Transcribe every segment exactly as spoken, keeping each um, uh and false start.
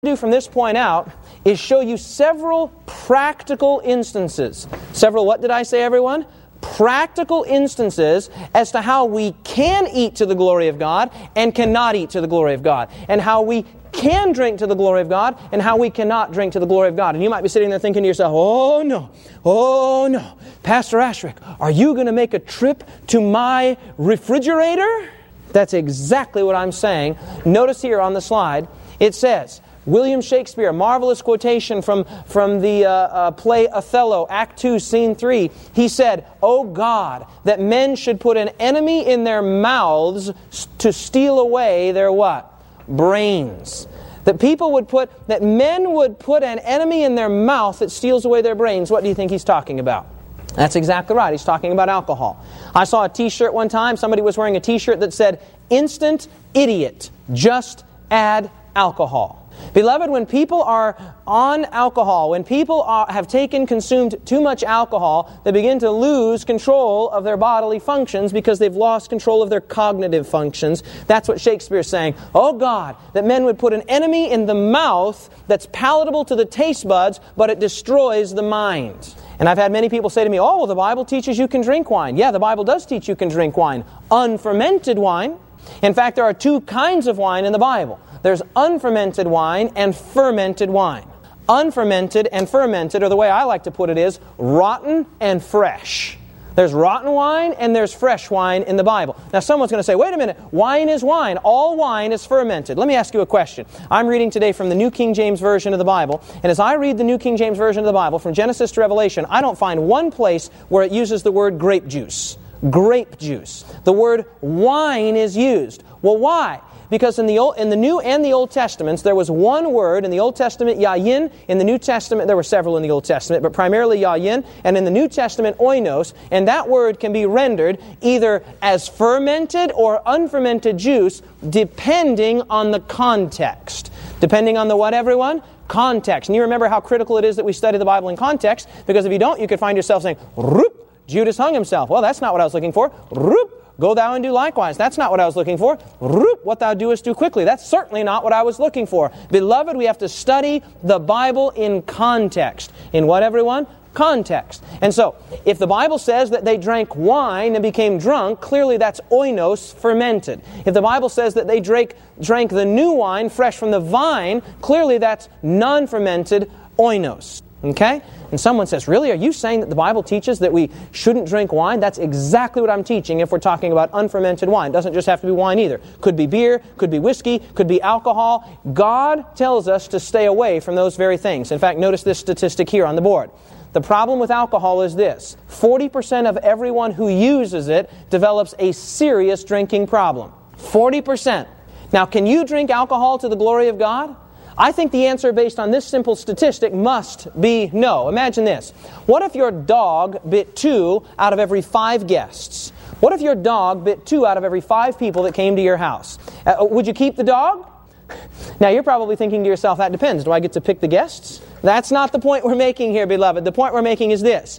do from this point out is show you several practical instances. Several, what did I say, everyone? Practical instances as to how we can eat to the glory of God and cannot eat to the glory of God. And how we can drink to the glory of God and how we cannot drink to the glory of God. And you might be sitting there thinking to yourself, oh no, oh no, Pastor Ashrick, are you going to make a trip to my refrigerator? That's exactly what I'm saying. Notice here on the slide, it says, William Shakespeare, a marvelous quotation from, from the uh, uh, play Othello, Act two, Scene three. He said, "O God, that men should put an enemy in their mouths to steal away their" what? Brains. That people would put, that men would put an enemy in their mouth that steals away their brains. What do you think he's talking about? That's exactly right. He's talking about alcohol. I saw a t-shirt one time. Somebody was wearing a t-shirt that said, "Instant idiot, just add alcohol." Beloved, when people are on alcohol, when people are, have taken, consumed too much alcohol, they begin to lose control of their bodily functions because they've lost control of their cognitive functions. That's what Shakespeare's saying. Oh God, that men would put an enemy in the mouth that's palatable to the taste buds, but it destroys the mind. And I've had many people say to me, oh, well, the Bible teaches you can drink wine. Yeah, the Bible does teach you can drink wine. Unfermented wine. In fact, there are two kinds of wine in the Bible. There's unfermented wine and fermented wine. Unfermented and fermented, or the way I like to put it is, rotten and fresh. There's rotten wine and there's fresh wine in the Bible. Now someone's going to say, wait a minute, wine is wine. All wine is fermented. Let me ask you a question. I'm reading today from the New King James Version of the Bible, and as I read the New King James Version of the Bible, from Genesis to Revelation, I don't find one place where it uses the word grape juice. Grape juice. The word wine is used. Well, why? Because in the Old, in the New and the Old Testaments, there was one word. In the Old Testament, yayin. In the New Testament, there were several in the Old Testament, but primarily yayin. And in the New Testament, oinos. And that word can be rendered either as fermented or unfermented juice, depending on the context. Depending on the what, everyone? Context. And you remember how critical it is that we study the Bible in context, because if you don't, you could find yourself saying, "Roop, Judas hung himself." Well, that's not what I was looking for. "Roop, go thou and do likewise." That's not what I was looking for. "Roop, what thou doest do quickly." That's certainly not what I was looking for. Beloved, we have to study the Bible in context. In what, everyone? Context. And so, if the Bible says that they drank wine and became drunk, clearly that's oinos, fermented. If the Bible says that they drank, drank the new wine fresh from the vine, clearly that's non-fermented oinos. Okay? And someone says, really, are you saying that the Bible teaches that we shouldn't drink wine? That's exactly what I'm teaching if we're talking about unfermented wine. It doesn't just have to be wine either. Could be beer, could be whiskey, could be alcohol. God tells us to stay away from those very things. In fact, notice this statistic here on the board. The problem with alcohol is this. forty percent of everyone who uses it develops a serious drinking problem. forty percent. Now, can you drink alcohol to the glory of God? I think the answer based on this simple statistic must be no. Imagine this. What if your dog bit two out of every five guests? What if your dog bit two out of every five people that came to your house? Uh, would you keep the dog? Now you're probably thinking to yourself, that depends. Do I get to pick the guests? That's not the point we're making here, beloved. The point we're making is this.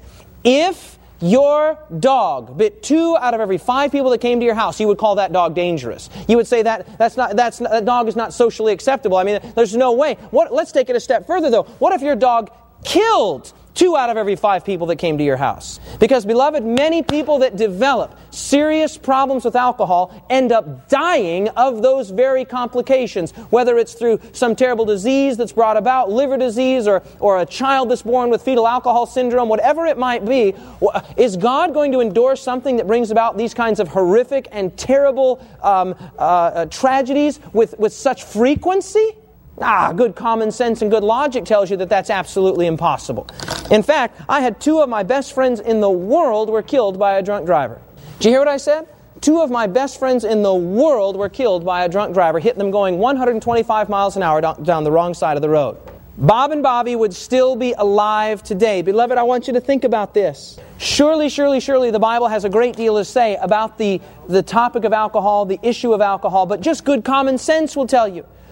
If your dog bit two out of every five people that came to your house, you would call that dog dangerous. You would say that that's not that's not, that dog is not socially acceptable. I mean, there's no way. What? Let's take it a step further, though. What if your dog killed two out of every five people that came to your house? Because, beloved, many people that develop serious problems with alcohol end up dying of those very complications, whether it's through some terrible disease that's brought about, liver disease, or, or a child that's born with fetal alcohol syndrome, whatever it might be. Is God going to endorse something that brings about these kinds of horrific and terrible um, uh, uh, tragedies with, with such frequency? Ah, good common sense and good logic tells you that that's absolutely impossible. In fact, I had two of my best friends in the world were killed by a drunk driver. Did you hear what I said? Two of my best friends in the world were killed by a drunk driver, hit them going one hundred twenty-five miles an hour down the wrong side of the road. Bob and Bobby would still be alive today. Beloved, I want you to think about this. Surely, surely, surely the Bible has a great deal to say about the, the topic of alcohol, the issue of alcohol, but just good common sense will tell you.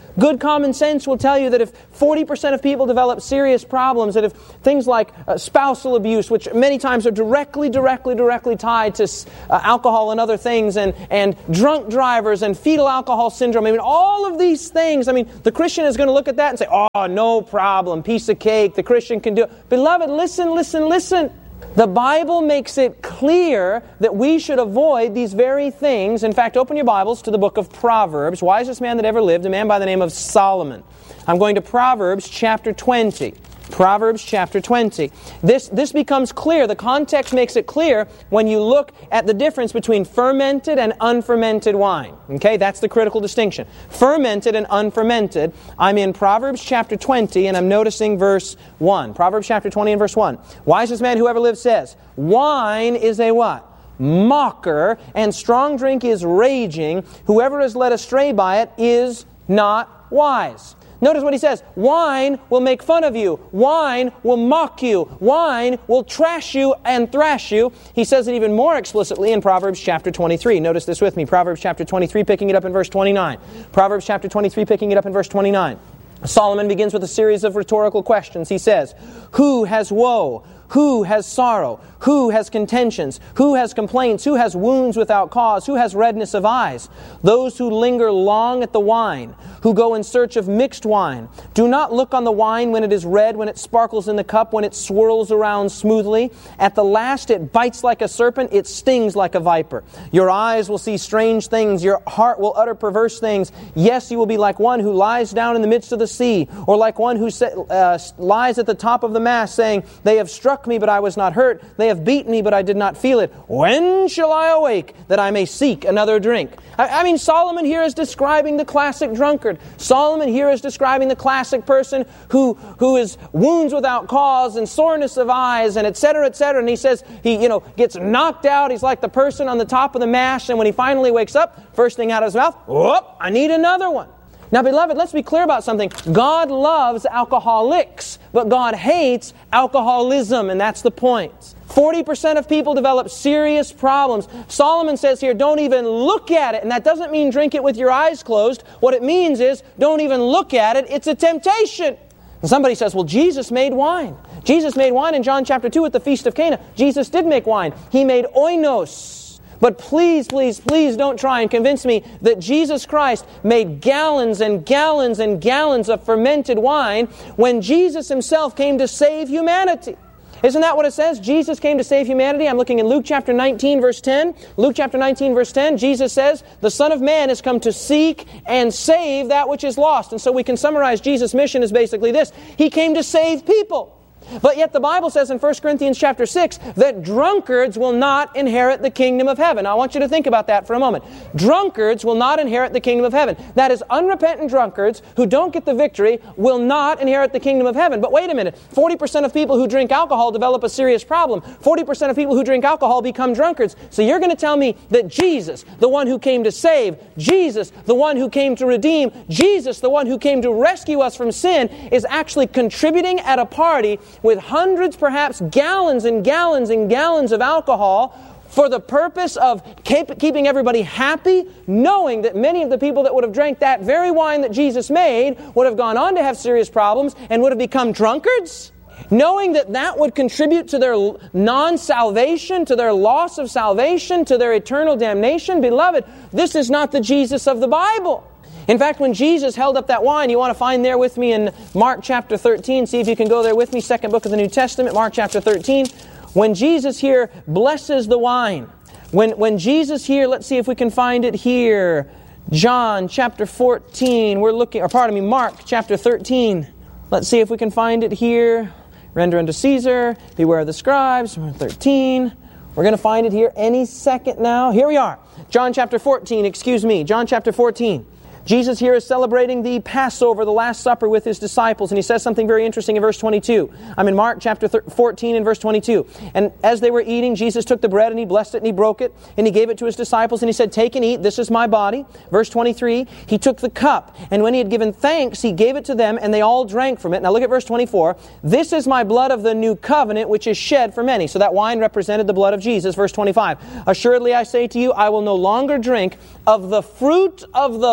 Good common sense will tell you that if forty percent of people develop serious problems, that if things like uh, spousal abuse, which many times are directly, directly, directly tied to uh, alcohol and other things, and, and drunk drivers and fetal alcohol syndrome, I mean, all of these things, I mean, the Christian is going to look at that and say, oh, no problem, piece of cake, the Christian can do it. Beloved, listen, listen, listen. The Bible makes it clear that we should avoid these very things. In fact, open your Bibles to the book of Proverbs. Wisest man that ever lived, a man by the name of Solomon. I'm going to Proverbs chapter twenty. Proverbs chapter twenty. This, this becomes clear. The context makes it clear when you look at the difference between fermented and unfermented wine. Okay, that's the critical distinction. Fermented and unfermented. I'm in Proverbs chapter twenty and I'm noticing verse one. Proverbs chapter twenty and verse one. Wisest man who ever lived says, wine is a what? Mocker, and strong drink is raging. Whoever is led astray by it is not wise. Notice what he says. Wine will make fun of you. Wine will mock you. Wine will trash you and thrash you. He says it even more explicitly in Proverbs chapter twenty-three. Notice this with me. Proverbs chapter twenty-three, picking it up in verse twenty-nine. Proverbs chapter twenty-three, picking it up in verse twenty-nine. Solomon begins with a series of rhetorical questions. He says, who has woe? Who has sorrow? Who has contentions? Who has complaints? Who has wounds without cause? Who has redness of eyes? Those who linger long at the wine, who go in search of mixed wine. Do not look on the wine when it is red, when it sparkles in the cup, when it swirls around smoothly. At the last it bites like a serpent, it stings like a viper. Your eyes will see strange things, your heart will utter perverse things. Yes, you will be like one who lies down in the midst of the sea, or like one who uh, lies at the top of the mast, saying, they have struck me, but I was not hurt. They have beaten me, but I did not feel it. When shall I awake, that I may seek another drink? I, I mean, Solomon here is describing the classic drunkard. Solomon here is describing the classic person who, who is wounds without cause and soreness of eyes and et cetera, et cetera. And he says he, you know, gets knocked out. He's like the person on the top of the mast. And when he finally wakes up, first thing out of his mouth, whoop, I need another one. Now, beloved, let's be clear about something. God loves alcoholics, but God hates alcoholism, and that's the point. forty percent of people develop serious problems. Solomon says here, don't even look at it. And that doesn't mean drink it with your eyes closed. What it means is, don't even look at it. It's a temptation. And somebody says, well, Jesus made wine. Jesus made wine in John chapter two at the Feast of Cana. Jesus did make wine. He made oinos. But please, please, please don't try and convince me that Jesus Christ made gallons and gallons and gallons of fermented wine when Jesus Himself came to save humanity. Isn't that what it says? Jesus came to save humanity. I'm looking in Luke chapter nineteen, verse ten. Luke chapter nineteen, verse ten, Jesus says, the Son of Man has come to seek and save that which is lost. And so we can summarize Jesus' mission as basically this. He came to save people. But yet the Bible says in First Corinthians chapter six that drunkards will not inherit the kingdom of heaven. Now I want you to think about that for a moment. Drunkards will not inherit the kingdom of heaven. That is, unrepentant drunkards who don't get the victory will not inherit the kingdom of heaven. But wait a minute. forty percent of people who drink alcohol develop a serious problem. forty percent of people who drink alcohol become drunkards. So you're going to tell me that Jesus, the one who came to save, Jesus, the one who came to redeem, Jesus, the one who came to rescue us from sin, is actually contributing at a party with hundreds, perhaps gallons and gallons and gallons of alcohol for the purpose of keep, keeping everybody happy, knowing that many of the people that would have drank that very wine that Jesus made would have gone on to have serious problems and would have become drunkards? Knowing that that would contribute to their non-salvation, to their loss of salvation, to their eternal damnation? Beloved, this is not the Jesus of the Bible. In fact, when Jesus held up that wine, you want to find there with me in Mark chapter thirteen. See if you can go there with me, second book of the New Testament, Mark chapter thirteen. When Jesus here blesses the wine, when, when Jesus here, let's see if we can find it here. John chapter fourteen, we're looking, or pardon me, Mark chapter thirteen. Let's see if we can find it here. Render unto Caesar, beware of the scribes, thirteen. We're going to find it here any second now. Here we are. John chapter fourteen, excuse me, John chapter fourteen. Jesus here is celebrating the Passover, the Last Supper, with His disciples, and He says something very interesting in verse twenty-two. I'm in Mark chapter fourteen and verse twenty-two. And as they were eating, Jesus took the bread and He blessed it and He broke it and He gave it to His disciples and He said, take and eat, this is my body. Verse twenty-three, He took the cup and when He had given thanks, He gave it to them and they all drank from it. Now look at verse twenty-four. This is my blood of the new covenant which is shed for many. So that wine represented the blood of Jesus. Verse twenty-five, assuredly I say to you, I will no longer drink of the fruit of the vine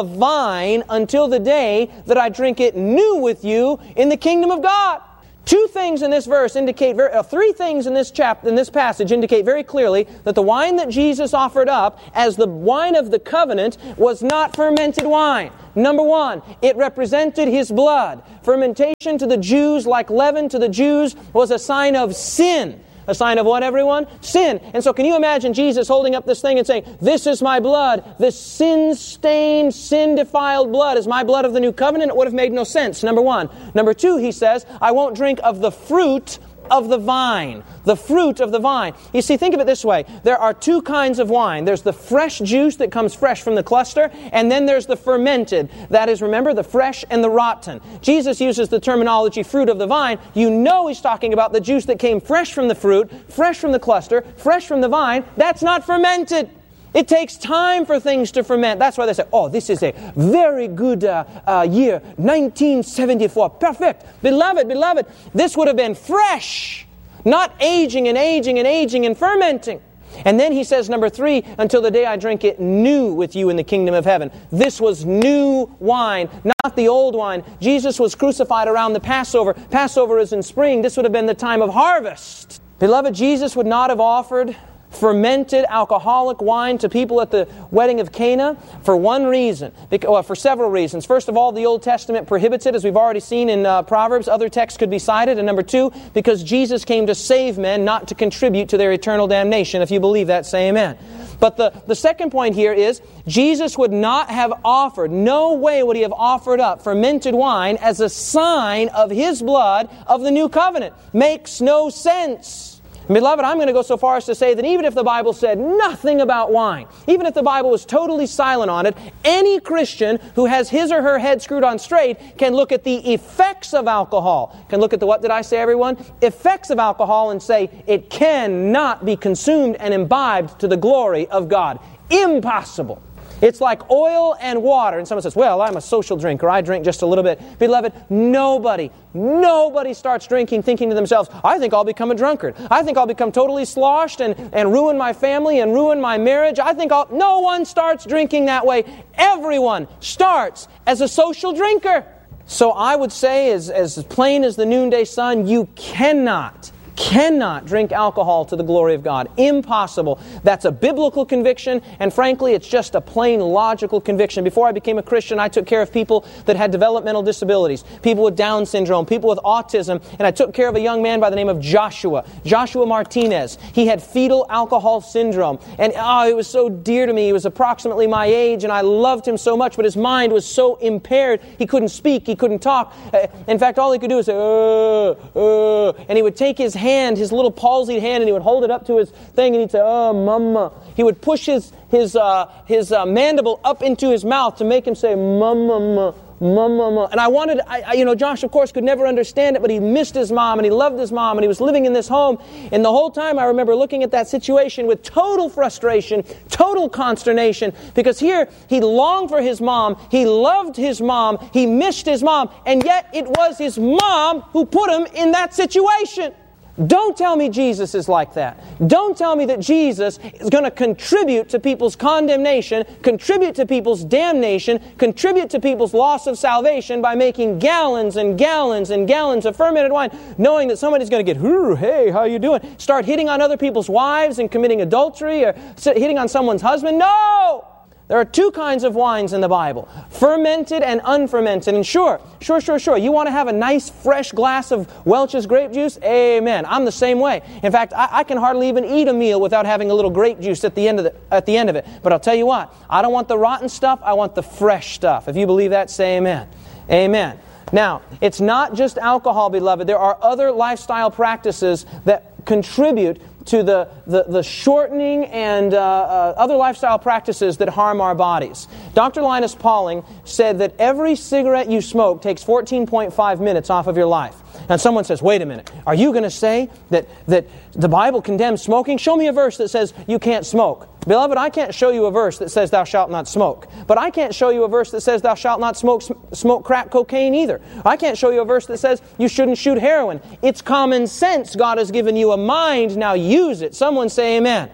wine until the day that I drink it new with you in the kingdom of God. Two things in this verse indicate, very, uh, three things in this chapter, in this passage indicate very clearly that the wine that Jesus offered up as the wine of the covenant was not fermented wine. Number one, it represented His blood. Fermentation to the Jews, like leaven to the Jews, was a sign of sin. A sign of what, everyone? Sin. And so can you imagine Jesus holding up this thing and saying, "This is my blood. This sin-stained, sin-defiled blood is my blood of the new covenant"? It would have made no sense, number one. Number two, He says, "I won't drink of the fruit of the vine." The fruit of the vine. You see, think of it this way. There are two kinds of wine. There's the fresh juice that comes fresh from the cluster, and then there's the fermented. That is, remember, the fresh and the rotten. Jesus uses the terminology fruit of the vine. You know He's talking about the juice that came fresh from the fruit, fresh from the cluster, fresh from the vine. That's not fermented. It takes time for things to ferment. That's why they say, "Oh, this is a very good uh, uh, year, nineteen seventy-four. Perfect. Beloved, beloved, this would have been fresh, not aging and aging and aging and fermenting." And then He says, number three, "Until the day I drink it new with you in the kingdom of heaven." This was new wine, not the old wine. Jesus was crucified around the Passover. Passover is in spring. This would have been the time of harvest. Beloved, Jesus would not have offered fermented alcoholic wine to people at the wedding of Cana for one reason, because, well, for several reasons. First of all, the Old Testament prohibits it, as we've already seen in uh, Proverbs. Other texts could be cited. And number two, because Jesus came to save men, not to contribute to their eternal damnation. If you believe that, say amen. But the, the second point here is, Jesus would not have offered, no way would He have offered up fermented wine as a sign of His blood of the new covenant. Makes no sense. Beloved, I'm going to go so far as to say that even if the Bible said nothing about wine, even if the Bible was totally silent on it, any Christian who has his or her head screwed on straight can look at the effects of alcohol, can look at the, what did I say, everyone? Effects of alcohol, and say it cannot be consumed and imbibed to the glory of God. Impossible. It's like oil and water. And someone says, "Well, I'm a social drinker. I drink just a little bit." Beloved, nobody, nobody starts drinking thinking to themselves, "I think I'll become a drunkard. I think I'll become totally sloshed and, and ruin my family and ruin my marriage. I think I'll..." No one starts drinking that way. Everyone starts as a social drinker. So I would say, as, as plain as the noonday sun, you cannot cannot drink alcohol to the glory of God. Impossible. That's a biblical conviction, and frankly, it's just a plain logical conviction. Before I became a Christian, I took care of people that had developmental disabilities, people with Down syndrome, people with autism, and I took care of a young man by the name of Joshua, Joshua Martinez. He had fetal alcohol syndrome, and oh, it was so dear to me. He was approximately my age, and I loved him so much, but his mind was so impaired, he couldn't speak, he couldn't talk. In fact, all he could do was say, uh, uh, and he would take his hand hand, his little palsied hand, and he would hold it up to his thing, and he'd say, "Oh, mama." He would push his his uh, his uh, mandible up into his mouth to make him say, "Mama, mama, mama." And I wanted, I, I, you know, Josh, of course, could never understand it, but he missed his mom, and he loved his mom, and he was living in this home. And the whole time I remember looking at that situation with total frustration, total consternation, because here he longed for his mom, he loved his mom, he missed his mom, and yet it was his mom who put him in that situation. Don't tell me Jesus is like that. Don't tell me that Jesus is going to contribute to people's condemnation, contribute to people's damnation, contribute to people's loss of salvation by making gallons and gallons and gallons of fermented wine, knowing that somebody's going to get, "Ooh, hey, how you doing?" Start hitting on other people's wives and committing adultery, or hitting on someone's husband. No! There are two kinds of wines in the Bible, fermented and unfermented. And sure, sure, sure, sure, you want to have a nice fresh glass of Welch's grape juice? Amen. I'm the same way. In fact, I, I can hardly even eat a meal without having a little grape juice at the end of the, at the end of it. But I'll tell you what, I don't want the rotten stuff, I want the fresh stuff. If you believe that, say amen. Amen. Now, it's not just alcohol, beloved. There are other lifestyle practices that contribute to the, the, the shortening and uh, uh, other lifestyle practices that harm our bodies. Doctor Linus Pauling said that every cigarette you smoke takes fourteen point five minutes off of your life. And someone says, "Wait a minute, are you going to say that, that the Bible condemns smoking? Show me a verse that says you can't smoke." Beloved, I can't show you a verse that says thou shalt not smoke. But I can't show you a verse that says thou shalt not smoke smoke crack cocaine either. I can't show you a verse that says you shouldn't shoot heroin. It's common sense. God has given you a mind, now use it. Someone say amen.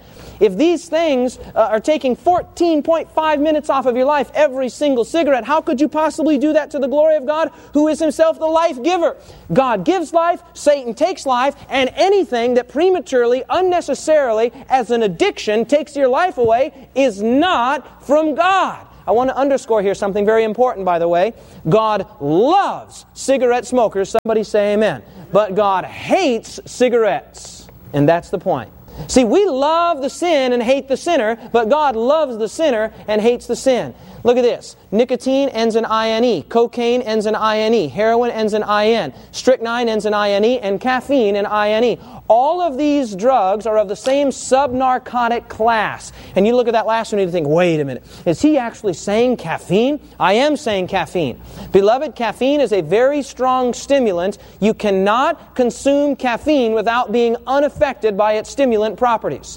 If these things uh, are taking fourteen point five minutes off of your life, every single cigarette, how could you possibly do that to the glory of God, who is Himself the life giver? God gives life, Satan takes life, and anything that prematurely, unnecessarily, as an addiction, takes your life away is not from God. I want to underscore here something very important, by the way. God loves cigarette smokers. Somebody say amen. But God hates cigarettes. And that's the point. See, we love the sin and hate the sinner, but God loves the sinner and hates the sin. Look at this. Nicotine ends in I N E. Cocaine ends in I N E. Heroin ends in I N. Strychnine ends in I N E. And caffeine in I N E. All of these drugs are of the same subnarcotic class. And you look at that last one and you think, wait a minute. Is he actually saying caffeine? I am saying caffeine. Beloved, caffeine is a very strong stimulant. You cannot consume caffeine without being unaffected by its stimulant properties.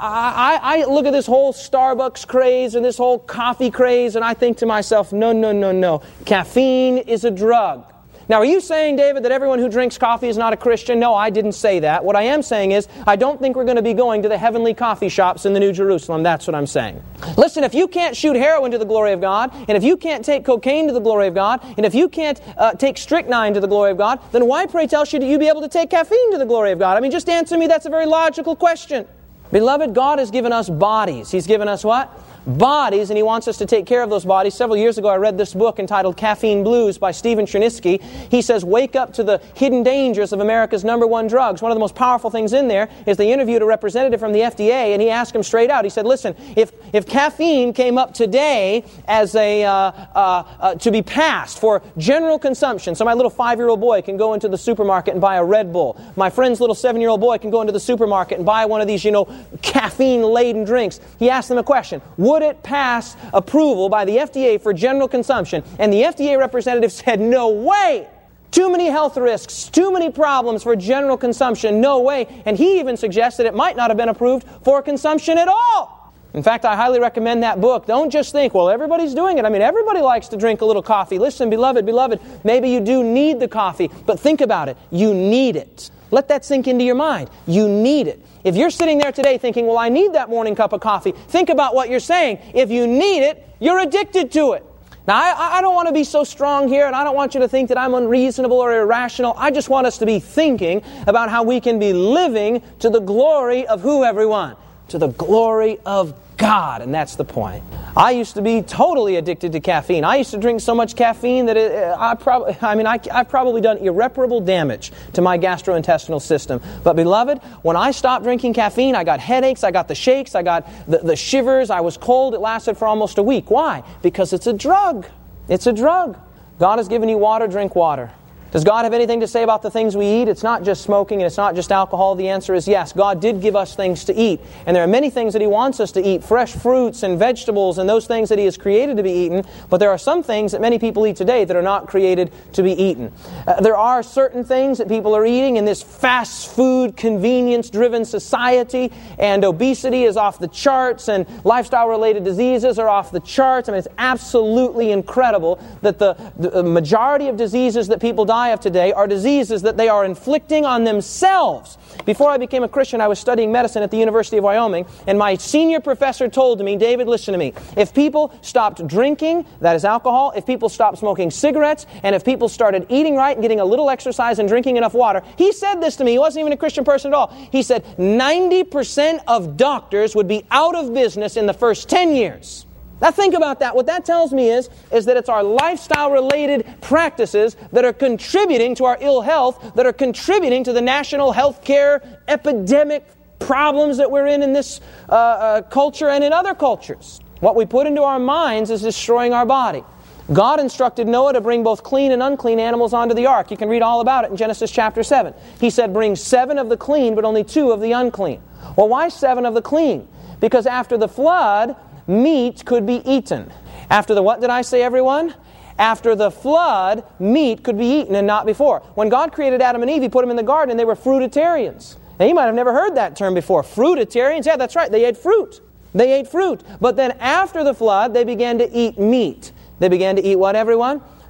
I, I, I look at this whole Starbucks craze and this whole coffee craze, and I think to myself, no, no, no, no. Caffeine is a drug. Now, are you saying, David, that everyone who drinks coffee is not a Christian? No, I didn't say that. What I am saying is, I don't think we're going to be going to the heavenly coffee shops in the New Jerusalem. That's what I'm saying. Listen, if you can't shoot heroin to the glory of God, and if you can't take cocaine to the glory of God, and if you can't uh, take strychnine to the glory of God, then why, pray tell, should you be able to take caffeine to the glory of God? I mean, just answer me. That's a very logical question. Beloved, God has given us bodies. He's given us what? Bodies, and He wants us to take care of those bodies. Several years ago, I read this book entitled Caffeine Blues by Stephen Chernisky. He says, wake up to the hidden dangers of America's number one drugs. One of the most powerful things in there is they interviewed a representative from the F D A, and he asked him straight out. He said, listen, if, if caffeine came up today as a uh, uh, uh, to be passed for general consumption, so my little five-year-old boy can go into the supermarket and buy a Red Bull. My friend's little seven-year-old boy can go into the supermarket and buy one of these, you know, caffeine-laden drinks. He asked them a question. Would it pass approval by the F D A for general consumption? And the F D A representative said, no way! Too many health risks, too many problems for general consumption, no way. And he even suggested it might not have been approved for consumption at all. In fact, I highly recommend that book. Don't just think, well, everybody's doing it. I mean, everybody likes to drink a little coffee. Listen, beloved, beloved, maybe you do need the coffee, but think about it. You need it. Let that sink into your mind. You need it. If you're sitting there today thinking, well, I need that morning cup of coffee, think about what you're saying. If you need it, you're addicted to it. Now, I, I don't want to be so strong here, and I don't want you to think that I'm unreasonable or irrational. I just want us to be thinking about how we can be living to the glory of who, everyone? To the glory of God, and that's the point. I used to be totally addicted to caffeine. I used to drink so much caffeine that it, I probably, I mean, I, I've probably done irreparable damage to my gastrointestinal system. But beloved, when I stopped drinking caffeine, I got headaches, I got the shakes, I got the, the shivers, I was cold. It lasted for almost a week. Why? Because it's a drug. It's a drug. God has given you water, drink water. Does God have anything to say about the things we eat? It's not just smoking and it's not just alcohol. The answer is yes. God did give us things to eat. And there are many things that He wants us to eat. Fresh fruits and vegetables and those things that He has created to be eaten. But there are some things that many people eat today that are not created to be eaten. Uh, there are certain things that people are eating in this fast food, convenience-driven society. And obesity is off the charts. And lifestyle-related diseases are off the charts. I mean, it's absolutely incredible that the, the majority of diseases that people die of today are diseases that they are inflicting on themselves. Before I became a Christian, I was studying medicine at the University of Wyoming, and my senior professor told me, David, listen to me, if people stopped drinking, that is alcohol, if people stopped smoking cigarettes, and if people started eating right and getting a little exercise and drinking enough water, he said this to me, he wasn't even a Christian person at all, he said ninety percent of doctors would be out of business in the first ten years. Now think about that. What that tells me is, is that it's our lifestyle-related practices that are contributing to our ill health, that are contributing to the national health care epidemic problems that we're in in this uh, uh, culture and in other cultures. What we put into our minds is destroying our body. God instructed Noah to bring both clean and unclean animals onto the ark. You can read all about it in Genesis chapter seven. He said, bring seven of the clean, but only two of the unclean. Well, why seven of the clean? Because after the flood, meat could be eaten. After the what did I say, everyone? After the flood, meat could be eaten and not before. When God created Adam and Eve, He put them in the garden and they were fruitarians. Now you might have never heard that term before. Fruitarians? Yeah, that's right. They ate fruit. They ate fruit. But then after the flood, they began to eat meat. They began to eat what, everyone?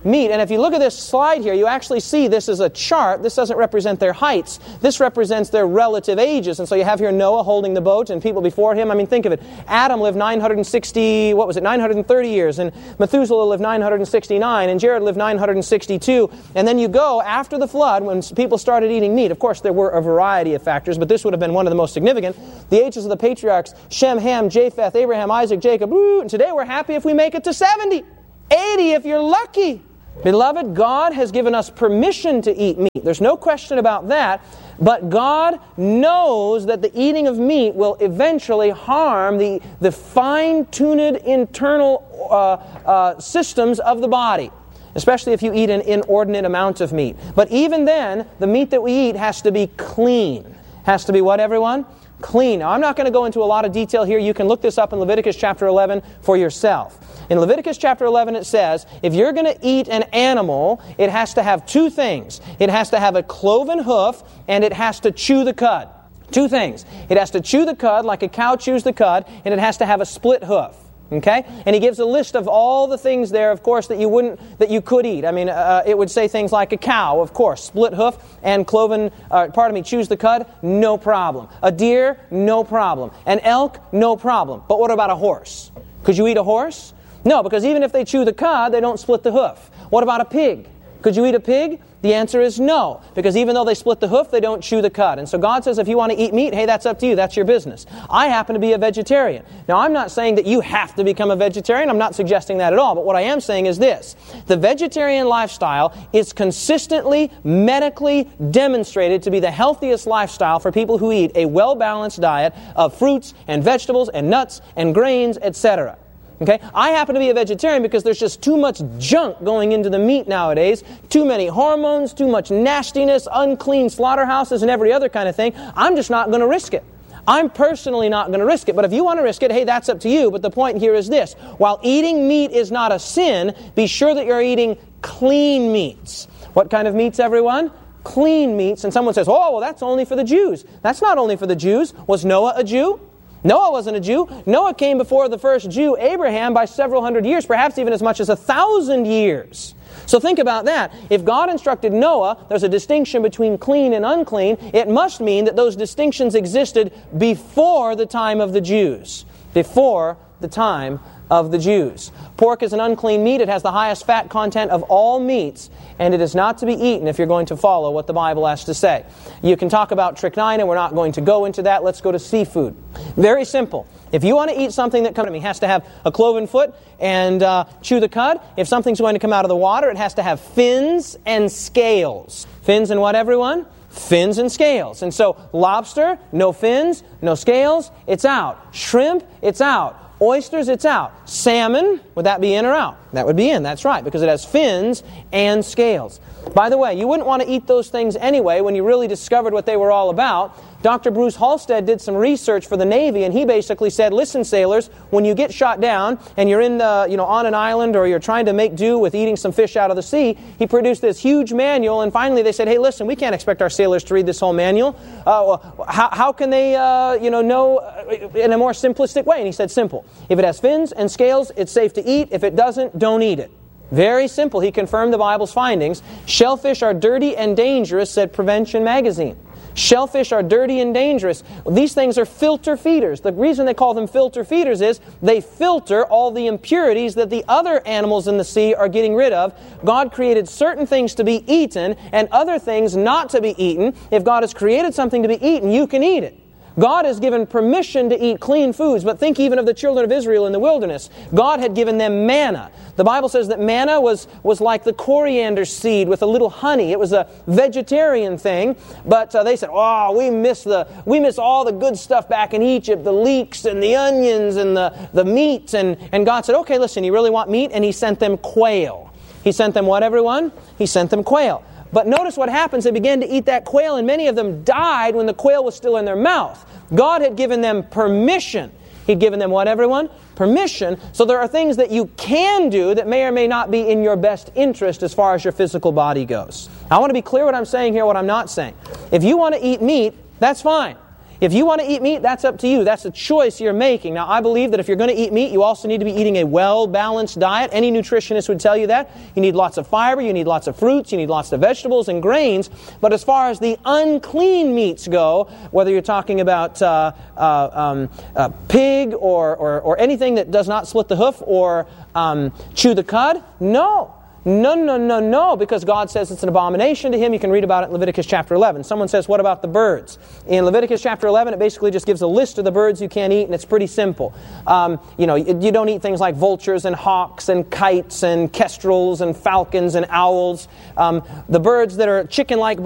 meat. And if you look at this slide here, you actually see this is a chart. This doesn't represent their heights. This represents their relative ages. And so you have here Noah holding the boat and people before him. I mean, think of it. Adam lived nine hundred sixty, what was it, nine hundred thirty years. And Methuselah lived nine hundred sixty-nine. And Jared lived nine hundred sixty-two. And then you go after the flood when people started eating meat. Of course, there were a variety of factors, but this would have been one of the most significant. The ages of the patriarchs, Shem, Ham, Japheth, Abraham, Isaac, Jacob. Woo, and today we're happy if we make it to seventy, eighty if you're lucky. Beloved, God has given us permission to eat meat. There's no question about that. But God knows that the eating of meat will eventually harm the, the fine-tuned internal uh, uh, systems of the body, especially if you eat an inordinate amount of meat. But even then, the meat that we eat has to be clean. Has to be what, everyone? Clean. Now, I'm not going to go into a lot of detail here. You can look this up in Leviticus chapter eleven for yourself. In Leviticus chapter eleven it says, if you're going to eat an animal, it has to have two things. It has to have a cloven hoof, and it has to chew the cud. Two things. It has to chew the cud like a cow chews the cud, and it has to have a split hoof. Okay? And he gives a list of all the things there, of course, that you wouldn't, that you could eat. I mean, uh, it would say things like a cow, of course, split hoof and cloven, uh, pardon me, chews the cud, no problem. A deer, no problem. An elk, no problem. But what about a horse? Could you eat a horse? No, because even if they chew the cud, they don't split the hoof. What about a pig? Could you eat a pig? The answer is no, because even though they split the hoof, they don't chew the cud. And so God says if you want to eat meat, hey, that's up to you. That's your business. I happen to be a vegetarian. Now, I'm not saying that you have to become a vegetarian. I'm not suggesting that at all. But what I am saying is this. The vegetarian lifestyle is consistently, medically demonstrated to be the healthiest lifestyle for people who eat a well-balanced diet of fruits and vegetables and nuts and grains, et cetera. Okay? I happen to be a vegetarian because there's just too much junk going into the meat nowadays. Too many hormones, too much nastiness, unclean slaughterhouses, and every other kind of thing. I'm just not going to risk it. I'm personally not going to risk it. But if you want to risk it, hey, that's up to you. But the point here is this. While eating meat is not a sin, be sure that you're eating clean meats. What kind of meats, everyone? Clean meats. And someone says, oh, well, that's only for the Jews. That's not only for the Jews. Was Noah a Jew? Noah wasn't a Jew. Noah came before the first Jew, Abraham, by several hundred years, perhaps even as much as a thousand years. So think about that. If God instructed Noah, there's a distinction between clean and unclean, it must mean that those distinctions existed before the time of the Jews. Before the time of the Jews. Pork is an unclean meat. It has the highest fat content of all meats, and it is not to be eaten if you're going to follow what the Bible has to say. You can talk about strychnine, we're not going to go into that. Let's go to seafood. Very simple. If you want to eat something that comes to me, it has to have a cloven foot and uh, chew the cud. If something's going to come out of the water, it has to have fins and scales. Fins and what, everyone? Fins and scales. And so lobster, no fins, no scales, it's out. Shrimp, it's out. Oysters, it's out. Salmon, would that be in or out? That would be in, that's right, because it has fins and scales. By the way, you wouldn't want to eat those things anyway when you really discovered what they were all about. Doctor Bruce Halstead did some research for the Navy, and he basically said, listen, sailors, when you get shot down and you're in the, you know, on an island or you're trying to make do with eating some fish out of the sea, he produced this huge manual, and finally they said, hey, listen, we can't expect our sailors to read this whole manual. Uh, how, how can they, uh, you know, know in a more simplistic way? And he said, simple. If it has fins and scales, it's safe to eat. If it doesn't, don't eat it. Very simple. He confirmed the Bible's findings. Shellfish are dirty and dangerous, said Prevention Magazine. Shellfish are dirty and dangerous. These things are filter feeders. The reason they call them filter feeders is they filter all the impurities that the other animals in the sea are getting rid of. God created certain things to be eaten and other things not to be eaten. If God has created something to be eaten, you can eat it. God has given permission to eat clean foods, but think even of the children of Israel in the wilderness. God had given them manna. The Bible says that manna was, was like the coriander seed with a little honey. It was a vegetarian thing, but uh, they said, oh, we miss the we miss all the good stuff back in Egypt, the leeks and the onions and the, the meat. And, and God said, okay, listen, you really want meat? And He sent them quail. He sent them what, everyone? He sent them quail. But notice what happens. They began to eat that quail, and many of them died when the quail was still in their mouth. God had given them permission. He'd given them what, everyone? Permission. So there are things that you can do that may or may not be in your best interest as far as your physical body goes. I want to be clear what I'm saying here, what I'm not saying. If you want to eat meat, that's fine. If you want to eat meat, that's up to you. That's a choice you're making. Now, I believe that if you're going to eat meat, you also need to be eating a well-balanced diet. Any nutritionist would tell you that. You need lots of fiber, you need lots of fruits, you need lots of vegetables and grains. But as far as the unclean meats go, whether you're talking about uh, uh, um, uh, pig or, or, or anything that does not split the hoof or um, chew the cud, no. No, no, no, no, because God says it's an abomination to him. You can read about it in Leviticus chapter eleven. Someone says, what about the birds? In Leviticus chapter eleven, it basically just gives a list of the birds you can't eat, and it's pretty simple. Um, you know, you don't eat things like vultures and hawks and kites and kestrels and falcons and owls. Um, the birds that are chicken-like birds,